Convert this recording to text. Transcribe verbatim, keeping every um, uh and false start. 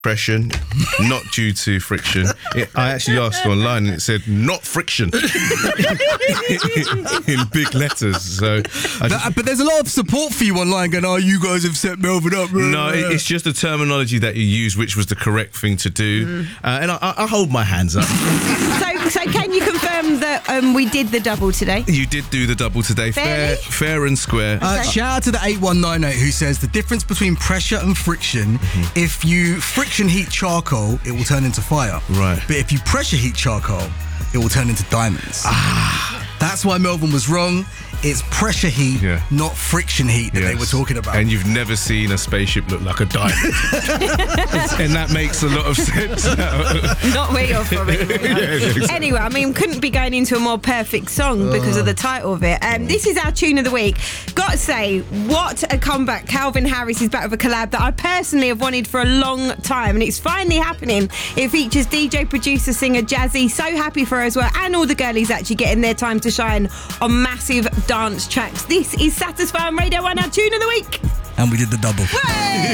pressure, not due to friction. It, I actually asked online and it said not friction in big letters. So, I But, just, but there's a lot of support for you online going, oh, you guys have set Melvin up. no, it, it's just the terminology that you use, which was the correct thing to do. Mm. Uh, and I, I hold my hands up. So, so can you confirm that um, we did the double today? You did do the double today, fair, Fairly? fair and square. Uh, shout out to the eight one nine eight who says the difference between pressure and friction, mm-hmm. if you friction heat charcoal, it will turn into fire. Right. But if you pressure heat charcoal, it will turn into diamonds. Ah. That's why Melvin was wrong. It's pressure heat, yeah. not friction heat that yes. they were talking about. And you've never seen a spaceship look like a diamond. And that makes a lot of sense now. Not where you're from anymore. Yeah, exactly. Anyway, I mean, couldn't be going into a more perfect song because of the title of it. Um, this is our tune of the week. Got to say, what a comeback. Calvin Harris is back with a collab that I personally have wanted for a long time, and it's finally happening. It features D J, producer, singer Jazzy. So happy for her as well, and all the girlies actually getting their time to shine on massive dance tracks. This is Satisfying Radio one, our tune of the week. And we did the double. Hey!